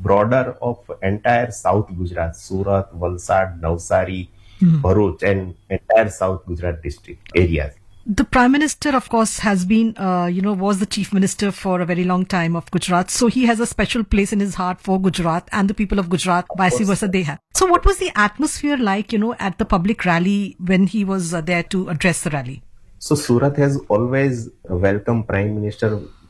border of entire South Gujarat, Surat, Valsad, Navsari, Bharuch, and entire South Gujarat district areas. The Prime Minister, of course, has been, was the Chief Minister for a very long time of Gujarat. So he has a special place in his heart for Gujarat, and the people of Gujarat, vice versa, they have. So what was the atmosphere like, at the public rally when he was there to address the rally? So Surat has always welcomed Prime Minister